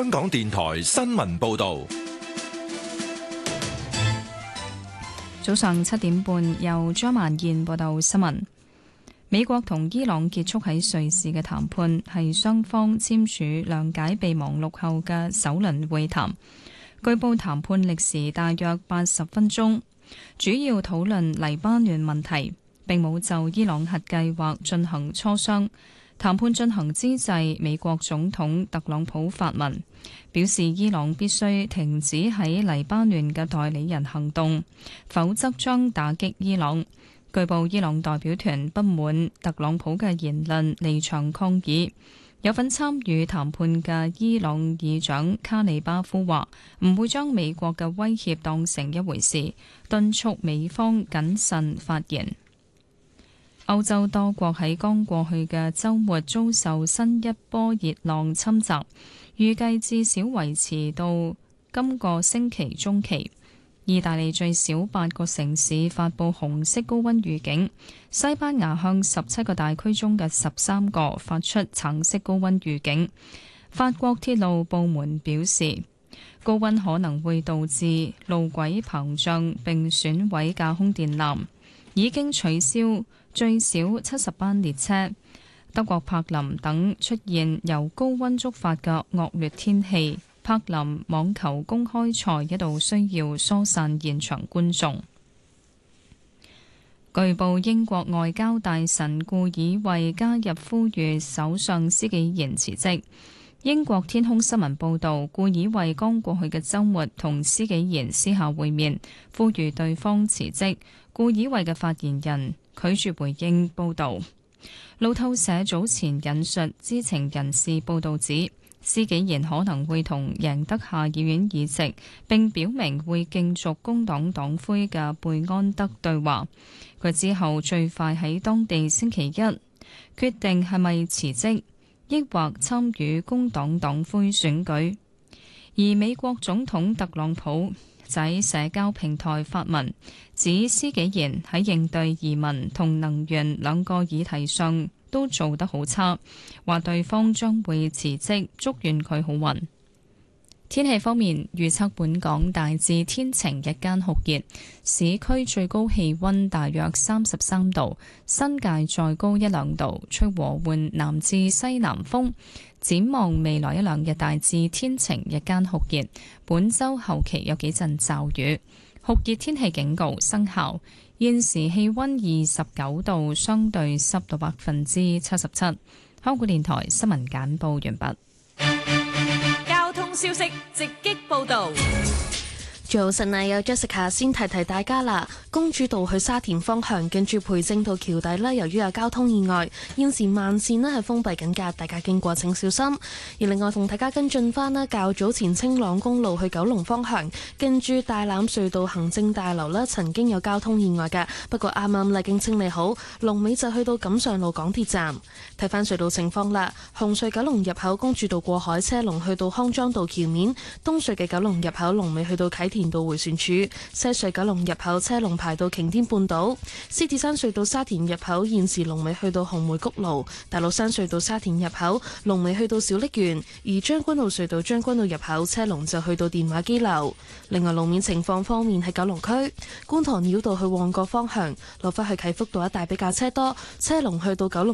香港電台新聞報道。 早上7點半，由張曼燕報道新聞。美國同伊朗結束喺瑞士嘅談判，係雙方簽署諒解備忘錄後嘅首輪會談。據報談判歷時大約80分鐘，主要討論黎巴嫩問題，並冇就伊朗核計劃進行磋商。談判進行之際，美國總統特朗普發文表示，伊朗必須停止喺黎巴嫩嘅代理人行動，否則將打擊伊朗。據報，伊朗代表團不滿特朗普嘅言論，離場抗議。有份參與談判嘅伊朗議長卡里巴夫話唔會將美國嘅威脅當成一回事，敦促美方謹慎發言。歐洲多國喺剛過去嘅週末遭受新一波熱浪侵襲，預計至少維持到今個星期中期。意大利最少8個城市發布紅色高溫預警，西班牙向17個大區中嘅13個發出橙色高溫預警。法國鐵路部門表示，高溫可能會導致路軌膨脹並損毀架空電纜，已經取消最少70班列車。德國柏林等出現由高溫觸發嘅惡劣天氣，柏林網球公開賽一度需要疏散現場觀眾。據報英國外交大臣顧以惠加入呼籲首相施紀賢辭職。英國天空新聞報導，顧以惠剛過去嘅週末同施紀賢私下會面，呼籲對方辭職。顧以惠嘅發言人拒絕回應報導。路透社早前引述知情人士報導指，施紀賢可能會同贏得下議院議席，並表明會競逐工黨黨魁嘅貝安德對話。佢之後最快喺當地星期一決定係咪辭職，抑或參與工黨黨魁選舉。而美國總統特朗普喺社交平台發文，指施紀賢喺應對移民同能源兩個議題上都做得好差，話對方將會辭職，祝願佢好運。天氣方面預測，本港大致天晴，日間酷熱，市區最高氣溫大約33度，新界再高1-2度，吹和緩南至西南風。展望未來1-2日大致天晴，日間酷熱，本週後期有幾陣驟雨，酷熱天氣警告生效。現時氣溫29度，相對濕度77%。香港電台新聞簡報完畢。 交通消息直擊報道。 早晨啊，有 Jessica 先提提大家啦。公主道去沙田方向，近住培正道橋底呢，由於有交通意外，現時慢線呢係封閉緊㗎，大家經過請小心。而另外同大家跟進返啦，較早前青朗公路去九龍方向，近住大欖隧道行政大樓呢曾經有交通意外㗎，不過啱啱已經清理好，龍尾就去到錦上路港鐵站。睇返隧道情況啦，紅隧九龍入口公主道過海車龍去到康莊道橋面，東隧嘅九龍入口龍尾去到啟田到迴旋處，西隧九龍入口車龍排到擎天半島，獅子山隧道沙田入口現時龍尾去到紅梅谷路，大老山隧道沙田入口龍尾去到小瀝源，而將軍澳隧道將軍澳入口車龍就去到電話機樓。另外路面情況方面，喺九龍區觀塘繞道去旺角方向落返去啟福道一帶比較車多，車龍去到九龍